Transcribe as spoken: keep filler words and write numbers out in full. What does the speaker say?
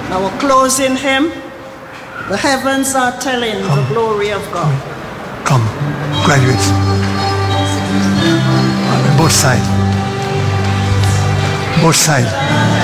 Now we're closing hymn. The heavens are telling Come. the glory of God. Come, graduates. On both sides. Both sides.